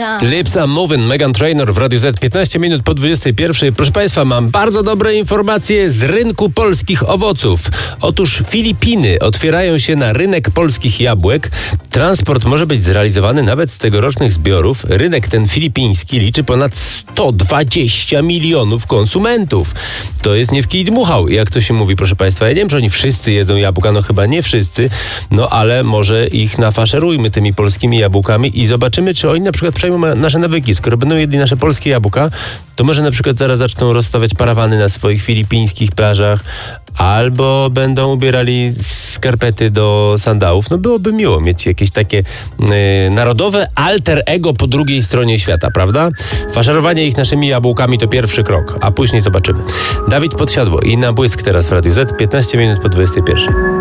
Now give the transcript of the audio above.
Lips I'm Moving, Meghan Trainor w Radiu Z, 15 minut po 21. Proszę Państwa, mam bardzo dobre informacje z rynku polskich owoców. Otóż Filipiny otwierają się na rynek polskich jabłek. Transport może być zrealizowany nawet z tegorocznych zbiorów. Rynek ten filipiński liczy ponad 120 milionów konsumentów. To jest nie w kij dmuchał, jak to się mówi, proszę Państwa. Ja nie wiem, czy oni wszyscy jedzą jabłka, no chyba nie wszyscy, no ale może ich nafaszerujmy tymi polskimi jabłkami i zobaczymy, czy oni na przykład przejmą nasze nawyki. Skoro będą jedli nasze polskie jabłka, to może na przykład zaraz zaczną rozstawiać parawany na swoich filipińskich plażach, albo będą ubierali skarpety do sandałów. No byłoby miło mieć jakieś takie narodowe alter ego po drugiej stronie świata, prawda? Faszerowanie ich naszymi jabłkami to pierwszy krok, a później zobaczymy. Dawid Podsiadło i Na błysk teraz w Radiu Z, 15 minut po 21.